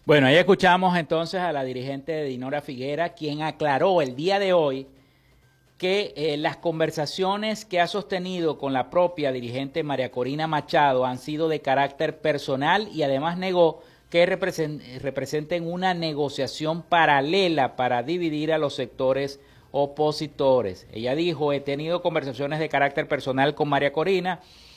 Bueno, ahí escuchamos entonces a la dirigente de Dinora Figuera, quien aclaró el día de hoy que las conversaciones que ha sostenido con la propia dirigente María Corina Machado han sido de carácter personal y además negó que representen una negociación paralela para dividir a los sectores opositores. Ella dijo, he tenido conversaciones de carácter personal con María Corina